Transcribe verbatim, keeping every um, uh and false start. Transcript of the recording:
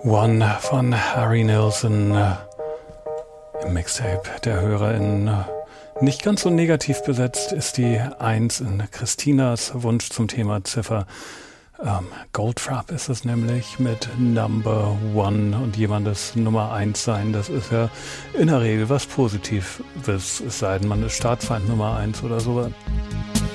One von Harry Nilsson äh, im Mixtape der HörerInnen. Nicht ganz so negativ besetzt ist die eins in Christinas Wunsch zum Thema Ziffer. Ähm, Goldfrapp ist es nämlich mit Number One und jemandes Nummer eins sein. Das ist ja in der Regel was Positives, es sei denn, man ist Staatsfeind Nummer eins oder sowas.